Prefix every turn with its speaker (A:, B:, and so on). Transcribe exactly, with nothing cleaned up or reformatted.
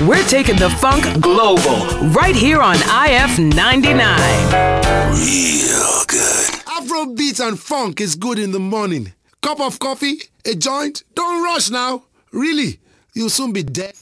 A: We're taking the funk global right here on I F ninety-nine.
B: Real good.
C: Afrobeat and funk is good in the morning. Cup of coffee, a joint. Don't rush now. Really, you'll soon be dead.